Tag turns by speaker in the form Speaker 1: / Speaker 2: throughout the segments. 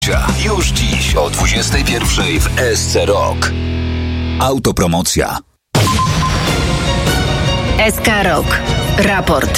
Speaker 1: Już dziś o 21:00 w SC Rock. Autopromocja.
Speaker 2: SK Rock. Raport.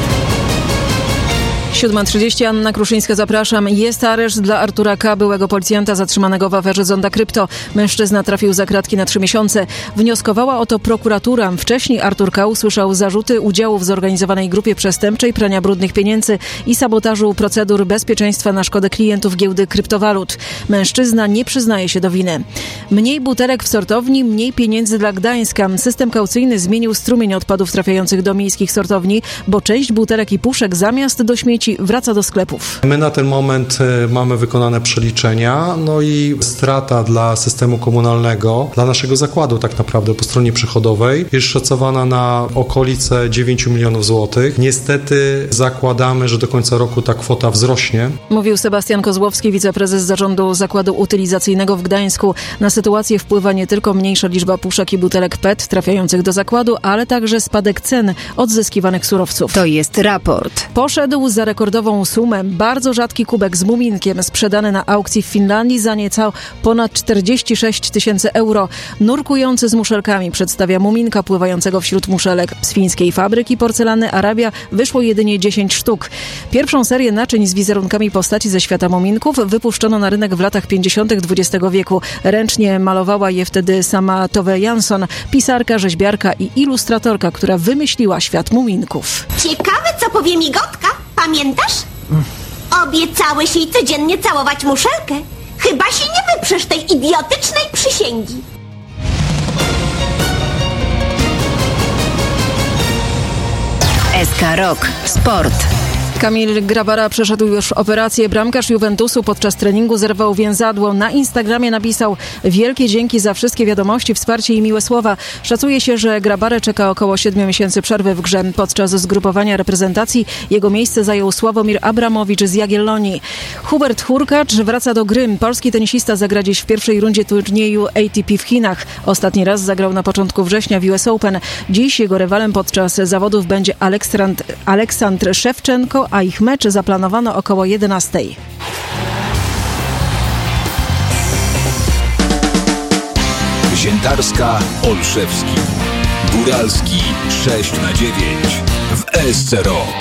Speaker 3: 7:30, Anna Kruszyńska, zapraszam. Jest areszt dla Artura K., byłego policjanta zatrzymanego w aferze Zonda Krypto. Mężczyzna trafił za kratki na 3 miesiące. Wnioskowała o to prokuratura. Wcześniej Artur K. usłyszał zarzuty udziału w zorganizowanej grupie przestępczej, prania brudnych pieniędzy i sabotażu procedur bezpieczeństwa na szkodę klientów giełdy kryptowalut. Mężczyzna nie przyznaje się do winy. Mniej butelek w sortowni, mniej pieniędzy dla Gdańska. System kaucyjny zmienił strumień odpadów trafiających do miejskich sortowni, bo część butelek i puszek zamiast do śmieci wraca do sklepów.
Speaker 4: My na ten moment mamy wykonane przeliczenia, no i strata dla systemu komunalnego, dla naszego zakładu tak naprawdę po stronie przychodowej jest szacowana na okolice 9 milionów złotych. Niestety zakładamy, że do końca roku ta kwota wzrośnie.
Speaker 3: Mówił Sebastian Kozłowski, wiceprezes zarządu zakładu utylizacyjnego w Gdańsku. Na sytuację wpływa nie tylko mniejsza liczba puszek i butelek PET trafiających do zakładu, ale także spadek cen odzyskiwanych surowców.
Speaker 2: To jest raport.
Speaker 3: Poszedł za rekordową sumę. Bardzo rzadki kubek z muminkiem sprzedany na aukcji w Finlandii za nieco ponad 46 tysięcy euro. Nurkujący z muszelkami przedstawia muminka pływającego wśród muszelek. Z fińskiej fabryki porcelany Arabia wyszło jedynie 10 sztuk. Pierwszą serię naczyń z wizerunkami postaci ze świata muminków wypuszczono na rynek w latach 50. XX wieku. Ręcznie malowała je wtedy sama Tove Jansson, pisarka, rzeźbiarka i ilustratorka, która wymyśliła świat muminków.
Speaker 5: Ciekawe, co powie migotka. Pamiętasz? Obiecałeś jej codziennie całować muszelkę. Chyba się nie wyprzesz tej idiotycznej przysięgi.
Speaker 2: SK Rock. Sport.
Speaker 3: Kamil Grabara przeszedł już operację. Bramkarz Juventusu podczas treningu zerwał więzadło. Na Instagramie napisał: wielkie dzięki za wszystkie wiadomości, wsparcie i miłe słowa. Szacuje się, że Grabarę czeka około 7 miesięcy przerwy w grze. Podczas zgrupowania reprezentacji jego miejsce zajął Sławomir Abramowicz z Jagiellonii. Hubert Hurkacz wraca do gry. Polski tenisista zagra dziś w pierwszej rundzie turnieju ATP w Chinach. Ostatni raz zagrał na początku września w US Open. Dziś jego rywalem podczas zawodów będzie Aleksandr Szewczenko, a ich mecz zaplanowano około 11:00.
Speaker 1: Ziętarska, Olszewski, Góralski 6/9 w SC Rock.